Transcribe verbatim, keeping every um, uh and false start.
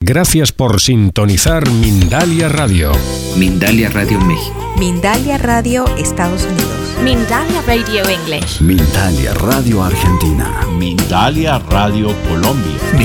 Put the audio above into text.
Gracias por sintonizar Mindalia Radio. Mindalia Radio México. Mindalia Radio Estados Unidos. Mindalia Radio English. Mindalia Radio Argentina. Mindalia Radio Colombia.